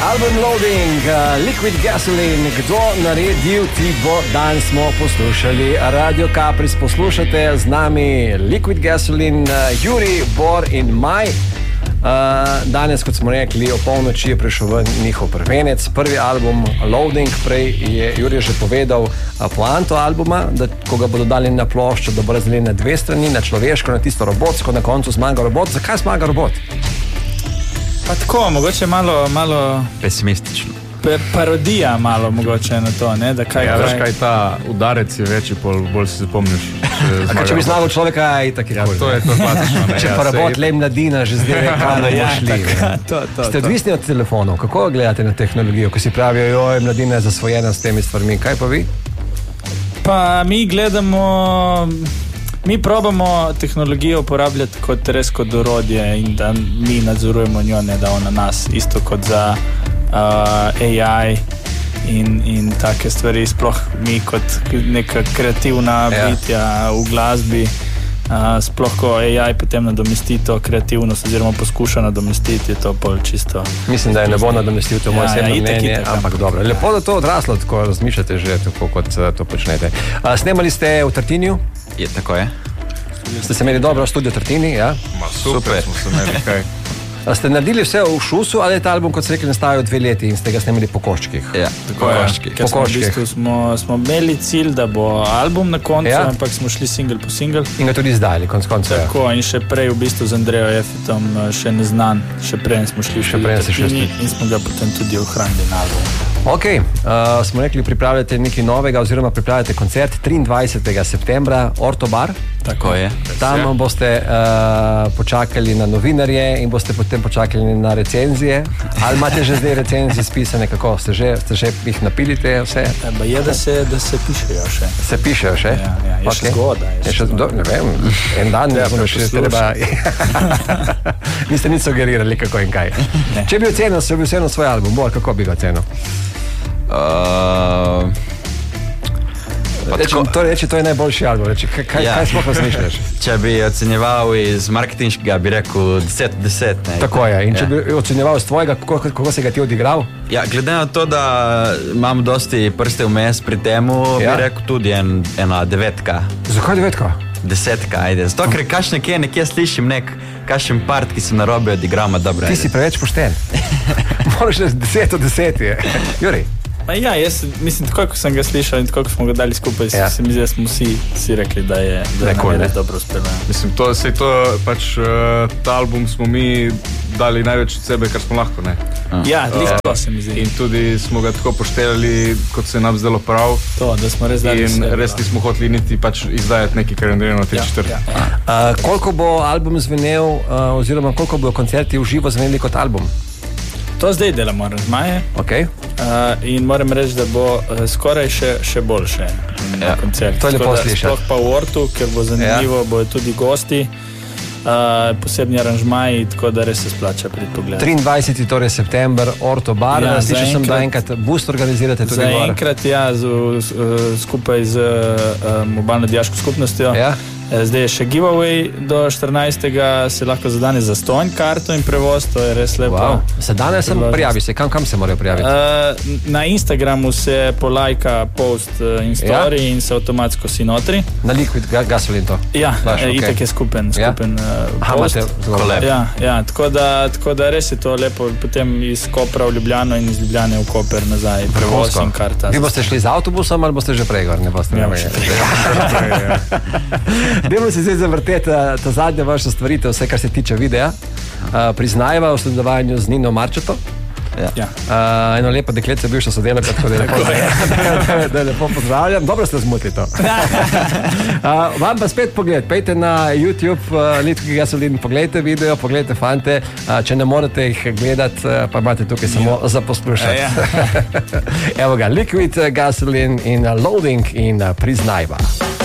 Album Loading, Liquid Gasoline, kdo naredil ti bo, dan smo poslušali Radio Kapris, poslušate z nami Liquid Gasoline, Juri, Bor in Maj. Danes, kot smo rekli, o polnoči je prišel ven njihov prvenec, prvi album Loading. Prej je Juri že povedal poanto albuma, da ko ga bodo dali na ploščo, da bo razdeljen na dve strani, na človeško, na tisto robotsko, na koncu zmaga robot. Zakaj zmaga robot? Pa tako, mogoče malo pesimistično. Parodija malo mogoče na to, ne? Da veš kaj, ta udarec je večji, bolj si zapomniš. Če bi zmagal človeka, je tako ja, to je to klasično. Če pa robot le mladina, že zdaj kam da bo šli. Ste odvisni od telefonov, kako gledate na tehnologijo, ko si pravijo, joj, mladina je zasvojena s temi stvarmi, kaj pa vi? Pa mi probamo tehnologijo uporabljati kot orodje in da mi nadzorujemo njo, ne da ona nas, isto kot za AI in take stvari, sploh mi kot neka kreativna bitja v glasbi, sploh ko AI potem nadomesti to kreativnost oziroma poskuša nadomestiti, je to pol čisto. Mislim, da je ne bo nadomestil, to moje osebno mnenje, ampak dobro. Lepo, da to odraslo, tako razmišljate že tako, kot to počnete. Snemali ste v Tartiniju? Je, tako je. Ste se imeli dobro v studiu Tartini, ja? Super smo se imeli, kaj. Ste naredili vse v šusu, ali je ta album, kot ste rekli, nastavil 2 leti in ste ga snemali po koščkih? Ja, po koščkih. Ker v bistvu smo imeli cilj, da bo album na koncu, ampak smo šli single po single. In ga tudi izdali, konc konca. Tako, in še prej v bistvu z Andrejo Jefitom še neznan, še prej smo šli v Tartini in smo ga potem tudi ohranili na albumu. Ok, smo rekli, pripravljate nekaj novega oziroma pripravljate koncert 23. septembra, Orto Bar. Tako je. Tam boste počakali na novinarje in boste potem počakali na recenzije. Ali imate že zdaj recenzije spisane, kako? Ste že jih napilite vse? Je, da se pišejo še. Se pišejo še? Ja, je še zgoda. Ne vem, en dan ne bomo še treba... Niste nič sugerirali, kako in kaj. Če bi ocenil svoj album, Bor, kako bi ga ocenil? To je najboljši album. Kaj sploh razmišljaš? Če bi ocenjeval iz marketinškega, bi rekel 10/10. Tako je. In če bi ocenjeval z tvojega, kako si ga ti odigral? Ja, glede na to, da imam dosti prste vmes pri temu, bi rekel tudi ena 9. Zakaj 9? 10, ajde. Zato, ker nekje slišim kakšen part, ki se narobe odigrama dobro. Ti si preveč pošten. Moraš 10/10. Juri? Ja, jaz mislim, tako ko sem ga slišal in tako ko smo ga dali skupaj, se mi zdi, da smo vsi rekli, da je res dobro uspelo. Mislim, ta album smo mi dali največ od sebe, kar smo lahko, ne? Ja, to se mi zdi. In tudi smo ga tako poštevali, kot se nam zdelo prav. To, da smo res dali vse. In res nismo hoteli niti izdajati nekaj, kar je narejeno na 3/4. Koliko bo album zvenel, oziroma koliko bodo koncerti v živo zveneli kot album? To zdaj delamo aranžmaje. Okay. In moram reči, da bo skoraj še boljše na koncertu. To je lepo slišati. Sploh pa v Ortu, ker bo zanimivo, bojo tudi gosti, posebni aranžmaji, tako da res se splača priti pogledati. 23. torej september, Orto Bar, slišal sem, da enkrat boost organizirate tudi za enkrat, skupaj z obalno dijaško skupnostjo. Zdaj je še giveaway do 14. se lahko zadane za stonj karto in prevoz, to je res lepo. Wow. Se danes prijavi se, kam se morajo prijaviti? Na Instagramu se polajka post in story in se avtomatsko si notri. Na Liquid Gasoline to? Ja, itak je skupen post. Tako da res je to lepo, potem iz Kopra v Ljubljano in iz Ljubljane v Koper nazaj, prevoz in karta. Vi boste šli z avtobusom ali boste že prej gor? Ne boste prej. Dajmo se zdaj zavrteti ta zadnja vaša stvaritev, vse kar se tiče videa. Priznajva v sodelovanju z Nino Marčeto. Eno lepo dekletce, bivša sodelavka, tako da lepo pozdravljam. Dobro ste zmotili to. Vam pa spet pogled, pejte na YouTube Liquid Gasoline, pogledajte video, pogledajte fante, če ne morete jih gledati, pa imate tukaj samo za poslušati. Evo ga, Liquid Gasoline in Loading in Priznajva.